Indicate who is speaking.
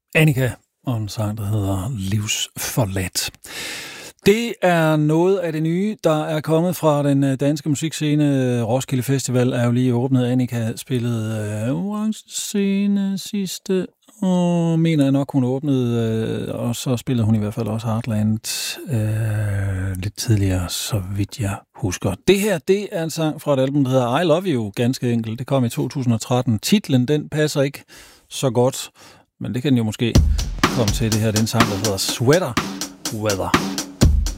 Speaker 1: Annika og en sang, der hedder Livsforladt. Det er noget af det nye, der er kommet fra den danske musikscene. Roskilde Festival er jo lige åbnet. Annika spillede Orange Scene sidste år, mener jeg nok, hun åbnede. Og så spillede hun i hvert fald også Heartland lidt tidligere, så vidt jeg husker. Det her, det er en sang fra et album, der hedder I Love You, ganske enkelt. Det kom i 2013. Titlen, den passer ikke så godt, men det kan den jo måske komme til. Det her, det er en sang, der hedder Sweater Weather.